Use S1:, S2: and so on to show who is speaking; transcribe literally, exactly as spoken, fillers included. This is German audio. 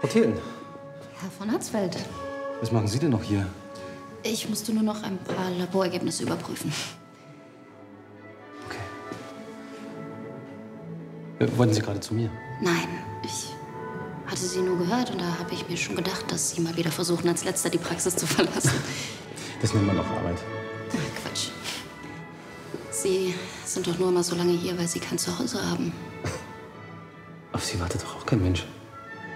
S1: Rotieren.
S2: Herr von Hatzfeld.
S1: Was machen Sie denn noch hier?
S2: Ich musste nur noch ein paar Laborergebnisse überprüfen.
S1: Okay. Äh, wollten Sie gerade zu mir?
S2: Nein, ich hatte Sie nur gehört und da habe ich mir schon gedacht, dass Sie mal wieder versuchen, als Letzter die Praxis zu verlassen.
S1: Das nennt man auch Arbeit.
S2: Ach, Quatsch. Sie sind doch nur immer so lange hier, weil Sie kein Zuhause haben.
S1: Auf Sie wartet doch auch kein Mensch.